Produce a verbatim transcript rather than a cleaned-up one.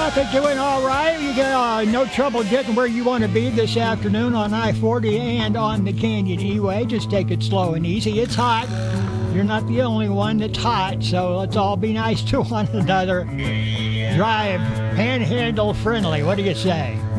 traffic doing all right. You got uh, no trouble getting where you want to be this afternoon on I forty and on the Canyon E-Way. Just take it slow and easy. It's hot. You're not the only one that's hot, so let's all be nice to one another. Drive panhandle friendly. What do you say?